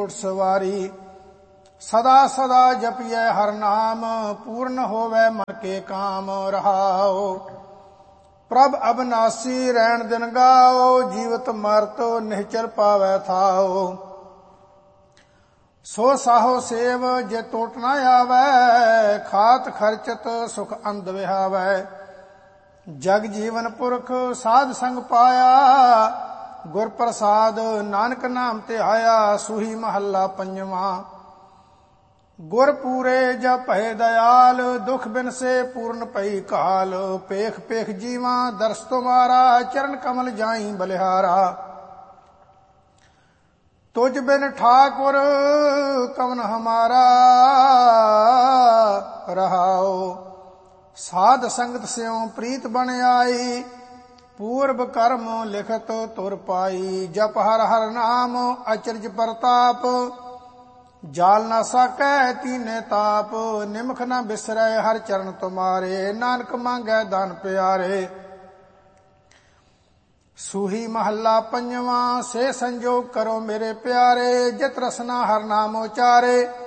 ਓਟ ਸਵਾਰੀ। ਸਦਾ ਸਦਾ ਜਪਿਐ ਹਰ ਨਾਮ, ਪੂਰਨ ਹੋਵੈ ਮਨ ਕੇ ਕਾਮ। ਰਹਾਉ ਪ੍ਰਭ ਅਬਨਾਸੀ ਰਹਿਣ ਦਿਨ ਗਾਓ, ਜੀਵਤ ਮਰਤ ਨਿਹਚਲ ਪਾਵੈ ਥਾਓ। ਸੋ ਸਾਹੋ ਸੇਵ ਜੇ ਟੋਟ ਨਾ ਆਵੈ, ਖਾਤ ਖਰਚਤ ਸੁਖ ਅੰਧ ਵਿਹਾਵੈ। ਜਗ ਜੀਵਨ ਪੁਰਖ ਸਾਧ ਸੰਗ ਪਾਇਆ, ਗੁਰ ਪ੍ਰਸਾਦ ਨਾਨਕ ਨਾਮ ਧਿਆਇਆ। ਸੂਹੀ ਮਹੱਲਾ ਪੰਜਵਾਂ। ਗੁਰ ਪੂਰੇ ਜਪ ਭਏ ਦਇਆਲ, ਦੁਖ ਬਿਨਸੇ ਪੂਰਨ ਪਈ ਕਾਲ। ਪੇਖ ਪੇਖ ਜੀਵਾਂ ਦਰਸ ਤੁਮਾਰਾ, ਚਰਨ ਕਮਲ ਜਾਈ ਬਲਿਹਾਰਾ। ਤੁਝ ਬਿਨ ਠਾਕੁਰ ਕਵਨ ਹਮਾਰਾ, ਰਹਾਉ ਸਾਧ ਸੰਗਤ ਸਿਉ ਪ੍ਰੀਤ ਬਣ ਆਈ। ਪੂਰਬ ਕਰਮ ਲਿਖਤ ਤੁਰ ਪਾਈ। ਜਪ ਹਰ ਹਰ ਨਾਮ ਅਚਰਜ ਪ੍ਰਤਾਪ, ਜਾਲ ਨਾ ਸਾਕੈ ਤੀਨੇ ਤਾਪ। ਨਿਮਖ ਨਾ ਬਿਸਰੈ ਹਰ ਚਰਨ ਤੁਮਾਰੇ, ਨਾਨਕ ਮੰਗੈ ਦਾਨ ਪਿਆਰੇ। ਸੂਹੀ ਮਹੱਲਾ ਪੰਜਵਾਂ। ਸੇ ਸੰਜੋਗ ਕਰੋ ਮੇਰੇ ਪਿਆਰੇ, ਜਿਤ ਰਸਨਾ ਹਰ ਨਾਮ ਉਚਾਰੇ।